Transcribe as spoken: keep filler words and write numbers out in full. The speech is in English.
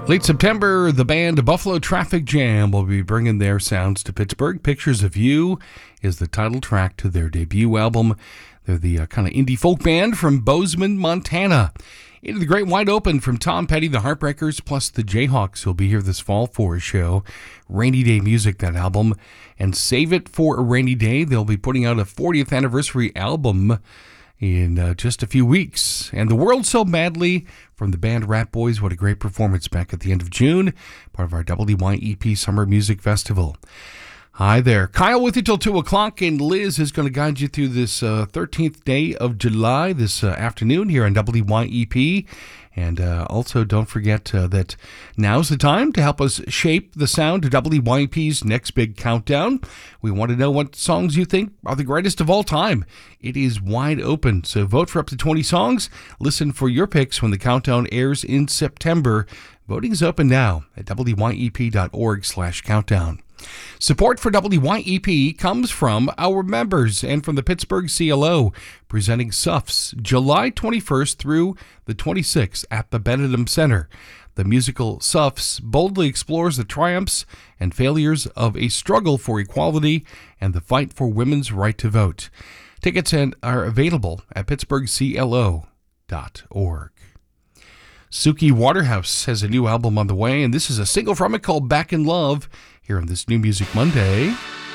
Late September, the band Buffalo Traffic Jam will be bringing their sounds to Pittsburgh. Pictures of You is the title track to their debut album. They're the uh, kind of indie folk band from Bozeman, Montana. Into the Great Wide Open from Tom Petty, the Heartbreakers, plus the Jayhawks will be here this fall for a show. Rainy Day Music, that album. And Save It for a Rainy Day. They'll be putting out a fortieth anniversary album in uh, just a few weeks. And The World So Badly from the band Rat Boys. What a great performance back at the end of June, part of our W Y E P Summer Music Festival. Hi there. Kyle with you till two o'clock, and Liz is going to guide you through this uh, thirteenth day of July this uh, afternoon here on W Y E P. And uh, also don't forget uh, that now's the time to help us shape the sound of W Y E P's next big countdown. We want to know what songs you think are the greatest of all time. It is wide open, so vote for up to twenty songs. Listen for your picks when the countdown airs in September. Voting is open now at W Y E P dot org slash countdown. Support for W Y E P comes from our members and from the Pittsburgh C L O, presenting S U Fs July twenty-first through the twenty-sixth at the Benedum Center. The musical S U Fs boldly explores the triumphs and failures of a struggle for equality and the fight for women's right to vote. Tickets are available at Pittsburgh C L O dot org. Suki Waterhouse has a new album on the way, and this is a single from it called Back in Love, here on this New Music Monday.